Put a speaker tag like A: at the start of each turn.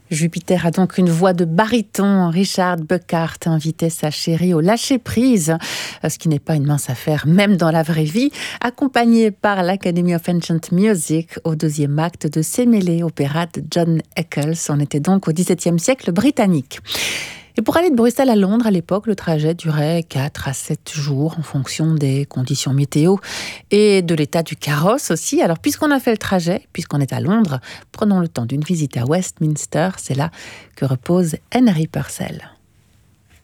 A: Jupiter a donc une voix de baryton. Richard Buckhart invitait sa chérie au lâcher-prise, ce qui n'est pas une mince affaire, même dans la vraie vie, accompagné par l'Academy of Ancient Music au deuxième acte de Semele, opéra de John Eccles. On était donc au XVIIe siècle britannique. Et pour aller de Bruxelles à Londres, à l'époque, le trajet durait 4 à 7 jours en fonction des conditions météo et de l'état du carrosse aussi. Alors, puisqu'on a fait le trajet, puisqu'on est à Londres, prenons le temps d'une visite à Westminster. C'est là que repose Henry Purcell.